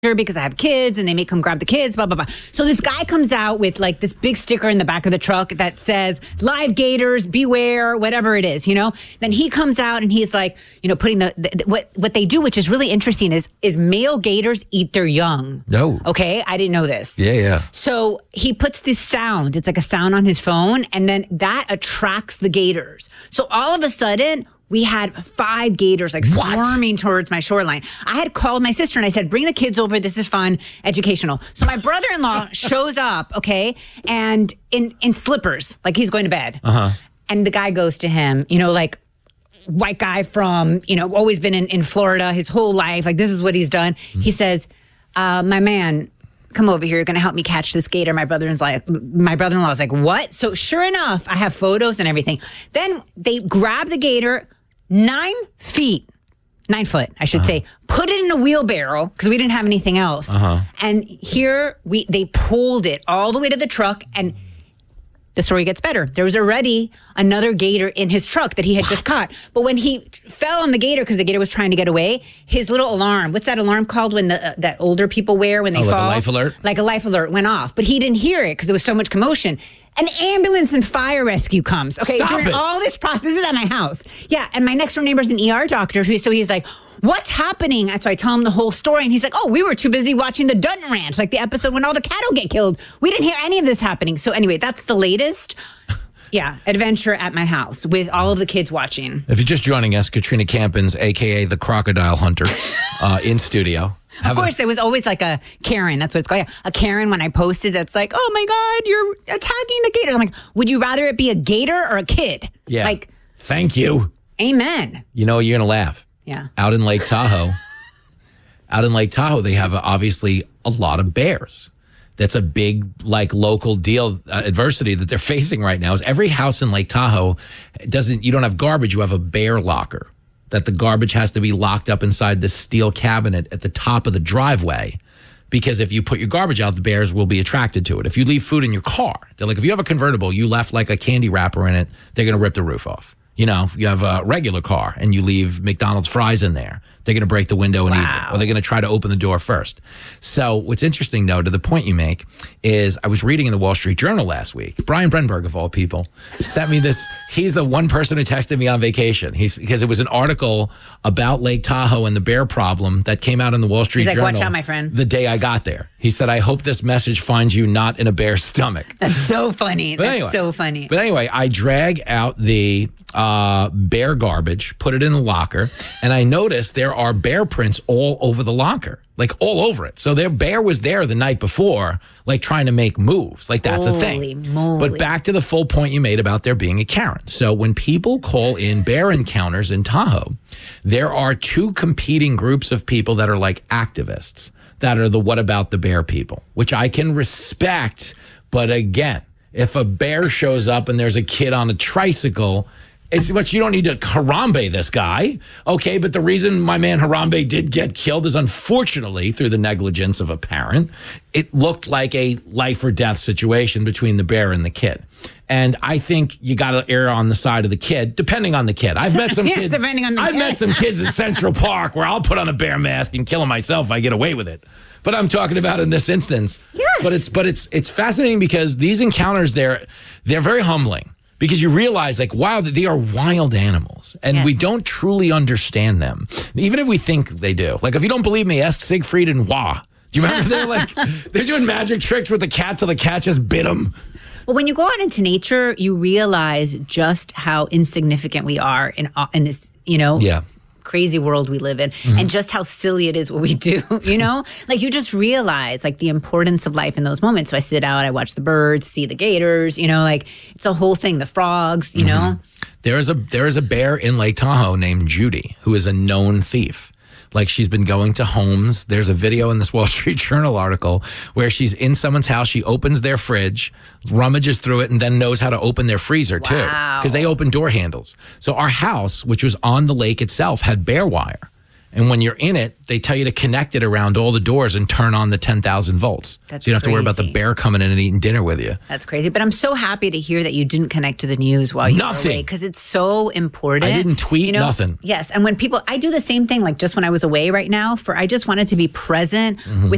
because I have kids and they make him grab the kids, blah, blah, blah. So this guy comes out with like this big sticker in the back of the truck that says live gators, beware, whatever it is, Then he comes out and he's like, putting what they do, which is really interesting is male gators eat their young. No. Okay. I didn't know this. Yeah. So he puts this sound. It's like a sound on his phone, and then that attracts the gators. So all of a sudden, we had 5 gators swarming towards my shoreline. I had called my sister and I said, bring the kids over. This is fun, educational. So my brother-in-law shows up, okay, and in slippers, like he's going to bed. Uh-huh. And the guy goes to him, white guy from, always been in Florida his whole life. Like, this is what he's done. Mm-hmm. He says, my man, come over here. You're going to help me catch this gator. My brother-in-law is like, what? So sure enough, I have photos and everything. Then they grab the gator 9 foot, I should say, put it in a wheelbarrow because we didn't have anything else. And here they pulled it all the way to the truck, and the story gets better. There was already another gator in his truck that he had just caught. But when he fell on the gator because the gator was trying to get away, his little alarm, what's that alarm called when that older people wear when they fall? Like a life alert? Like a life alert went off. But he didn't hear it because there was so much commotion. An ambulance and fire rescue comes. Okay, during all this process. This is at my house. Yeah, and my next door neighbor's an ER doctor. So he's like, what's happening? So I tell him the whole story, and he's like, oh, we were too busy watching the Dutton Ranch, like the episode when all the cattle get killed. We didn't hear any of this happening. So anyway, that's the latest. Yeah, adventure at my house with all of the kids watching. If you're just joining us, Katrina Campins, a.k.a. the Crocodile Hunter, in studio. Of course, there was always like a Karen. That's what it's called. Yeah. A Karen when I posted that's like, oh my God, you're attacking the gators. I'm like, would you rather it be a gator or a kid? Yeah. Like, thank you. Amen. You're going to laugh. Yeah. Out in Lake Tahoe, they have obviously a lot of bears. That's a big, local deal, adversity that they're facing right now is every house in Lake Tahoe you don't have garbage, you have a bear locker. That the garbage has to be locked up inside this steel cabinet at the top of the driveway. Because if you put your garbage out, the bears will be attracted to it. If you leave food in your car, they're like, if you have a convertible, you left like a candy wrapper in it, they're going to rip the roof off. If you have a regular car and you leave McDonald's fries in there, they're going to break the window and eat it. Or they're going to try to open the door first. So what's interesting, though, to the point you make, is I was reading in the Wall Street Journal last week. Brian Brenberg, of all people, sent me this. He's the one person who texted me on vacation. Because it was an article about Lake Tahoe and the bear problem that came out in the Wall Street Journal. Watch out, my friend. The day I got there. He said, I hope this message finds you not in a bear's stomach. That's so funny. So funny. But anyway, I drag out the bear garbage, put it in the locker, and I noticed there are bear prints all over the locker, like all over it. So their bear was there the night before, like trying to make moves. Like that's a thing. Holy moly. But back to the full point you made about there being a Karen. So when people call in bear encounters in Tahoe, there are 2 competing groups of people that are like activists that are the what about the bear people, which I can respect. But again, if a bear shows up and there's a kid on a tricycle, but you don't need to Harambe this guy. Okay, but the reason my man Harambe did get killed is unfortunately through the negligence of a parent. It looked like a life or death situation between the bear and the kid. And I think you got to err on the side of the kid, depending on the kid. I've met some kids. Depending on the kid. Met some kids at Central Park where I'll put on a bear mask and kill him myself if I get away with it. But I'm talking about in this instance. Yes. But it's fascinating because these encounters, they're very humbling. Because you realize, wow, they are wild animals, and we don't truly understand them, even if we think they do. Like, if you don't believe me, ask Siegfried and Wah. Do you remember they're doing magic tricks with the cat till the cat just bit them? Well, when you go out into nature, you realize just how insignificant we are in this, crazy world we live in, and just how silly it is what we do, Like, you just realize, the importance of life in those moments. So I sit out, I watch the birds, see the gators, it's a whole thing, the frogs, There is a bear in Lake Tahoe named Judy, who is a known thief. She's been going to homes. There's a video in this Wall Street Journal article where she's in someone's house. She opens their fridge, rummages through it, and then knows how to open their freezer too. Because they open door handles. So our house, which was on the lake itself, had bear wire. And when you're in it, they tell you to connect it around all the doors and turn on the 10,000 volts. That's so you don't have to worry about the bear coming in and eating dinner with you. That's crazy. But I'm so happy to hear that you didn't connect to the news while you were away, because it's so important. I didn't tweet, nothing. Yes. And when I do the same thing, just when I was away right now, I just wanted to be present with